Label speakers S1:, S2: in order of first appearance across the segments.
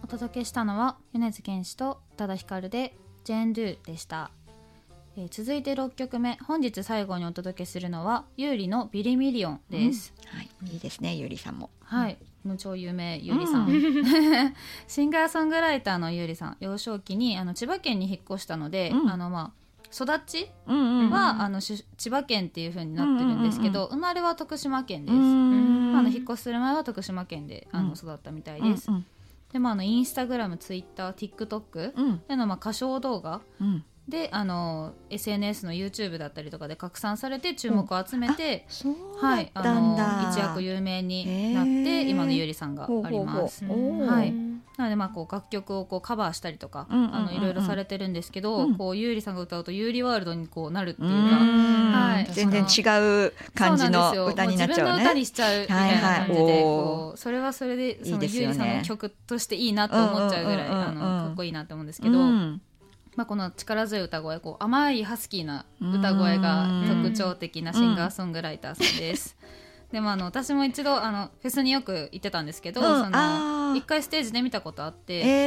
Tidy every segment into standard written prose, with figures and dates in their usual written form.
S1: お届けしたのは米津玄師と宇多田ヒカルでジェーンドゥでした。続いて6曲目、本日最後にお届けするのは優里のビリミリオンです、
S2: はい、いいですね、優里さんも。
S1: はい、もう超有名優里さん、シンガーソングライターの優里さん、幼少期に千葉県に引っ越したので、育ちは、千葉県っていう風になってるんですけど、生まれは徳島県です。引っ越しする前は徳島県で育ったみたいです。でインスタグラム、ツイッター、TikTok での歌唱動画、でSNS の YouTube だったりとかで拡散されて注目を集めて、はい、一躍有名になって今の優里さんがあります。はい、なので楽曲をカバーしたりとかいろいろされてるんですけど、優里さんが歌うと優里ワールドになるっていうか、はい、
S2: 全然違う感じの歌になっちゃうね。自分の
S1: 歌にしちゃうみたいな感じで、それはそれでその優里さんの曲としていいなと思っちゃうぐらいかっこいいなと思うんですけど、この力強い歌声、甘いハスキーな歌声が特徴的なシンガーソングライターさんです。でも私も一度フェスによく行ってたんですけど、一回ステージで見たことあって、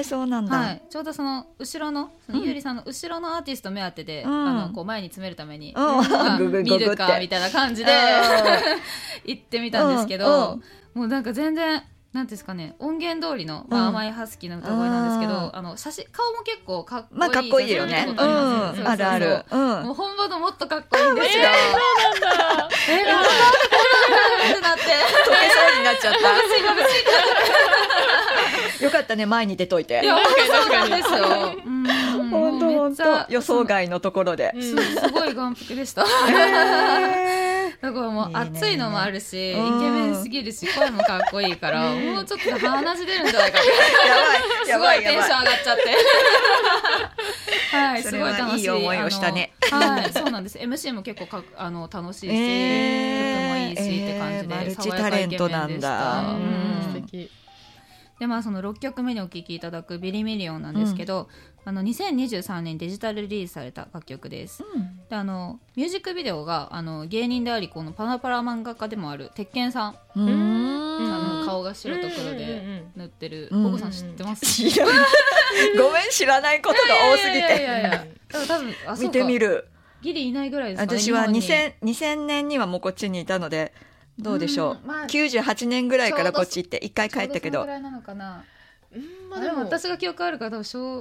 S2: そうなんだ、
S1: はい、ちょうどその後ろの優里さんの後ろのアーティスト目当てで、前に詰めるために、見るかみたいな感じで行ってみたんですけど、もう全然なんですかね、音源通りの、甘いハスキーな歌声なんですけど、写真顔も結構かっこいい、
S2: かっこいいよね。あるある。
S1: もう本場のもっとかっこいいんですよ。
S3: そうなんだ。
S1: ってなって
S2: 溶けそうになっちゃった。よかったね、前に出といて。
S1: いや、そうなんですよ。
S2: 本当予想外のところで。
S1: すごい眼福でした。だからもう暑いのもあるし、イケメンすぎるし、声もかっこいいから、もうちょっと鼻血出るんじゃないかってすごいテンション上がっちゃって、はい、すごい楽しい。
S2: いい思いをしたね。
S1: はい、そうなんです。MC も結構楽しいし、曲もいいしって感じで、
S2: マルチタレントなんだ。
S3: 素敵。
S1: でその6曲目にお聴きいただくビリミリオンなんですけど、2023年デジタルリリースされた楽曲です。でミュージックビデオが芸人でありこのパラパラ漫画家でもある鉄拳さん、顔が白と黒で塗ってる、ボコさん知ってます？
S2: ごめん、知らないことが多すぎて。
S1: 多分
S2: 見てみる。
S1: ギリいないぐらいですかね。
S2: 私は2000年にはもうこっちにいたのでどうでしょう、98年ぐらいからこっち行って1回帰ったけど、
S1: ちょうどそのぐらいなのかな。でも私が記憶あるから多分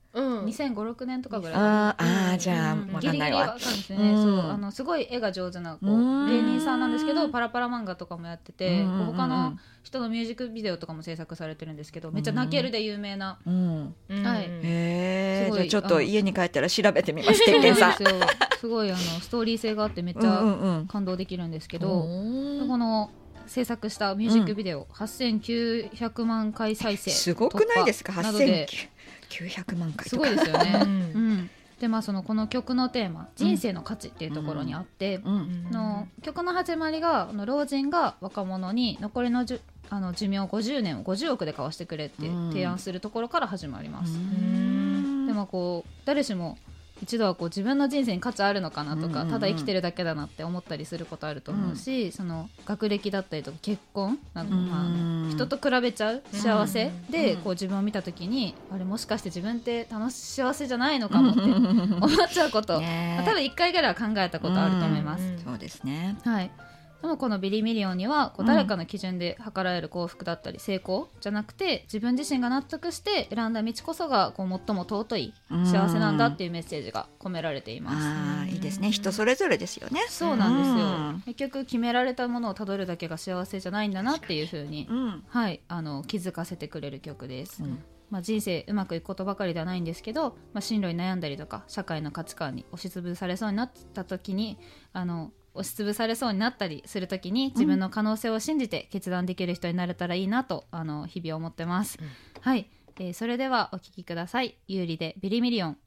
S1: 2005、6年とかぐらい。
S2: じゃあ分かんないわ。
S1: すごい絵が上手な芸人さんなんですけど、パラパラ漫画とかもやってて、他の人のミュージックビデオとかも制作されてるんですけど、めっちゃ泣けるで有名な。
S2: じゃあちょっと家に帰ったら調べてみます。鉄拳さん
S1: すごいストーリー性があってめっちゃ感動できるんですけど、この制作したミュージックビデオ、8900万回再生、
S2: すごくないですか。8900万回とか
S1: すごいですよね。でこの曲のテーマ、人生の価値っていうところにあって、曲の始まりが老人が若者に残りの寿命50年を50億で買わしてくれって提案するところから始まります。で誰しも一度は自分の人生に価値あるのかなとか、ただ生きてるだけだなって思ったりすることあると思うし、その学歴だったりとか結婚など、人と比べちゃう幸せで自分を見た時に、あれもしかして自分って幸せじゃないのかもって思っちゃうこと、多分1回ぐらいは考えたことあると思います。
S2: そうですね。
S1: はい。でもこのビリミリオンには誰かの基準で測られる幸福だったり成功じゃなくて、自分自身が納得して選んだ道こそが最も尊い幸せなんだっていうメッセージが込められています。
S2: いいですね。人それぞれですよね。
S1: そうなんですよ。結局決められたものをたどるだけが幸せじゃないんだなっていう風に、はい、気づかせてくれる曲です。人生うまくいくことばかりではないんですけど、進路に悩んだりとか社会の価値観に押しつぶされそうになった時に押しつぶされそうになったりするときに、自分の可能性を信じて決断できる人になれたらいいなと日々思ってます。はい、それではお聴きください。優里でビリミリオン。